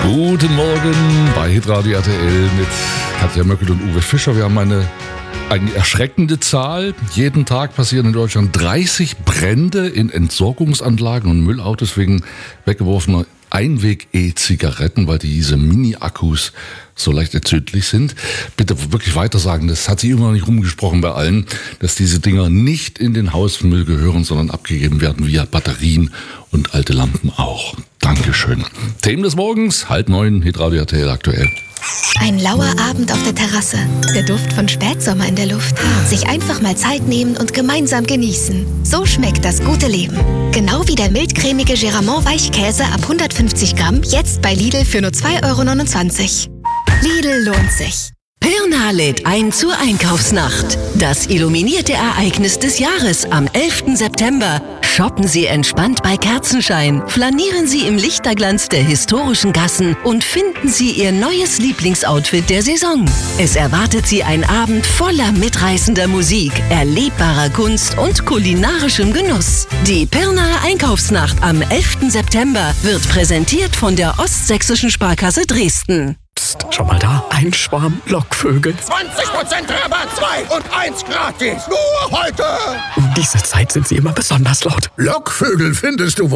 Guten Morgen bei Hitradio RTL mit Katja Möckel und Uwe Fischer. Wir haben eine erschreckende Zahl. Jeden Tag passieren in Deutschland 30 Brände in Entsorgungsanlagen und Müllautos wegen weggeworfener Einweg-E-Zigaretten, weil diese Mini-Akkus so leicht entzündlich sind. Bitte wirklich weitersagen, das hat sich immer noch nicht rumgesprochen bei allen, dass diese Dinger nicht in den Hausmüll gehören, sondern abgegeben werden via Batterien und alte Lampen auch. Dankeschön. Themen des Morgens, 8:30, Hitradio RTL aktuell. Ein lauer Abend auf der Terrasse, der Duft von Spätsommer in der Luft. Sich einfach mal Zeit nehmen und gemeinsam genießen. So schmeckt das gute Leben. Genau wie der mildcremige Geramont Weichkäse ab 150 Gramm, jetzt bei Lidl für nur 2,29 €. Lidl lohnt sich. Pirna lädt ein zur Einkaufsnacht. Das illuminierte Ereignis des Jahres am 11. September. Shoppen Sie entspannt bei Kerzenschein, flanieren Sie im Lichterglanz der historischen Gassen und finden Sie Ihr neues Lieblingsoutfit der Saison. Es erwartet Sie ein Abend voller mitreißender Musik, erlebbarer Kunst und kulinarischem Genuss. Die Pirna Einkaufsnacht am 11. September wird präsentiert von der Ostsächsischen Sparkasse Dresden. Psst, schau mal da, ein Schwarm Lockvögel. 20% Rabatt, 2 und 1 gratis. Nur heute. Um diese Zeit sind sie immer besonders laut. Lockvögel findest du